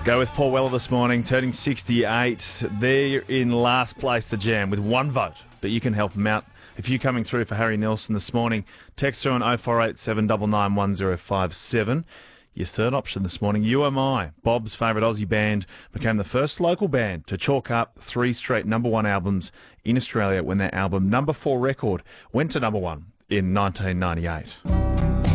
Go with Paul Weller this morning, turning 68. They're in last place, the Jam, with one vote. But you can help them out. If you're coming through for Harry Nelson this morning, text through on 0487 999 1057. Your third option this morning, UMI, Bob's favourite Aussie band, became the first local band to chalk up 3 straight number 1 albums in Australia when their album number 4 record went to number 1 in 1998.